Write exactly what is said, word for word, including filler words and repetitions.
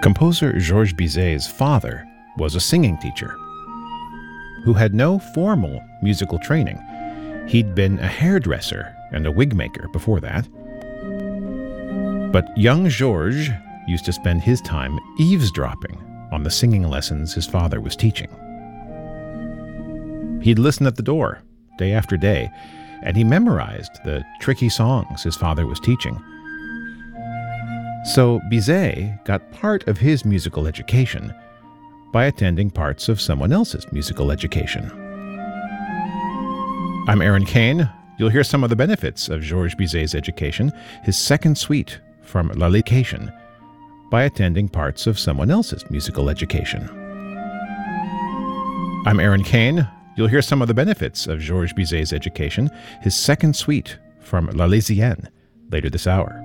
Composer Georges Bizet's father was a singing teacher who had no formal musical training. He'd been a hairdresser and a wig maker before that. But young Georges used to spend his time eavesdropping on the singing lessons his father was teaching. He'd listen at the door day after day, and he memorized the tricky songs his father was teaching. So Bizet got part of his musical education by attending parts of someone else's musical education. I'm Aaron Kane. You'll hear some of the benefits of Georges Bizet's education, his second suite from L'Allocation, by attending parts of someone else's musical education. I'm Aaron Kane. You'll hear some of the benefits of Georges Bizet's education, his second suite from L'Allésienne, later this hour.